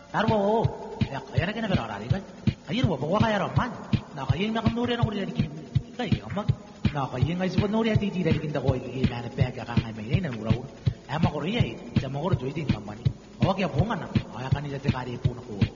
Tarwo, ya kaya na kinagararari ka. Kaya mo, bawa kaya raman. Na kaya yung nakamnuri na kuri dadikin. Kaya kamak. Na kaya yung isipon nuri at titi dadikin da ko ikikita na pega kakangay may na muraw. Ay makuri ay, sa makuri joy din kampani. Awag ya bunga na, kaya kanila tekari po na ko.